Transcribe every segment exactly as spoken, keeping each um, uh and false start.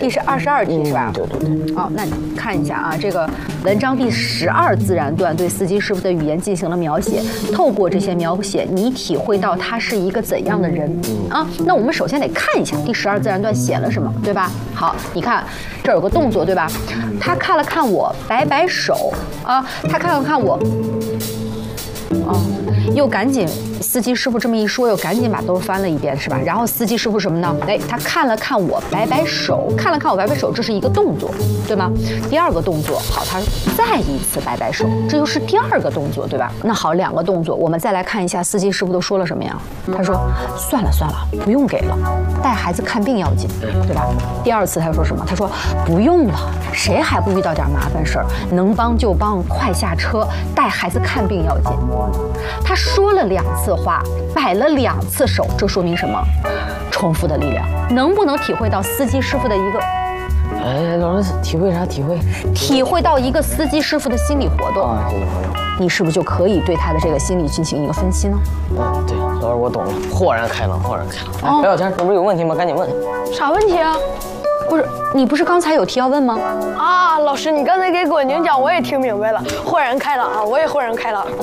第是二十二题是吧？ 对对对。 哦，那你看一下啊，这个文章第十二自然段对司机师傅的语言进行了描写，透过这些描写，你体会到他是一个怎样的人啊？那我们首先得看一下第十二自然段写了什么，对吧？好，你看这儿有个动作，对吧？他看了看我，摆摆手啊，他看了看我。哦，又赶紧，司机师傅这么一说，又赶紧把兜翻了一遍，是吧？然后司机师傅什么呢？哎，他看了看我，摆摆手，看了看我，摆摆手，这是一个动作，对吗？第二个动作，好，他再一次摆摆手，这又是第二个动作，对吧？那好，两个动作，我们再来看一下司机师傅都说了什么呀？他说，算了算了，不用给了，带孩子看病要紧，对吧？第二次他说什么？他说不用了，谁还不遇到点麻烦事儿？能帮就帮，快下车，带孩子看病要紧。他说了两次话，摆了两次手，这说明什么？重复的力量。能不能体会到司机师傅的一个？ 哎，老师体会啥？体会？ 体会到一个司机师傅的心理活动。 啊，心理活动。 你是不是就可以对他的这个心理进行一个分析呢？ 嗯，对，老师我懂了，豁然开朗，豁然开朗。哎，白小天，这不是有问题吗？赶紧问。 啥问题啊？ 不是，你不是刚才有题要问吗？ 啊，老师，你刚才给滚宁讲，我也听明白了，豁然开朗啊，我也豁然开朗。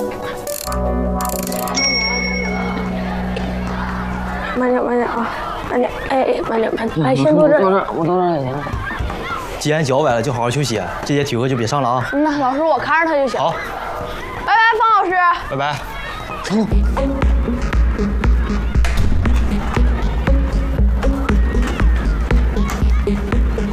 慢点，慢点啊，慢点，哎，慢点，慢点，哎，先坐这儿。 坐这儿，我坐这儿也行。 既然脚崴了，就好好休息，这节体育课就别上了啊。 那老师，我看着他就行。 好， 拜拜，方老师。 拜拜。 成。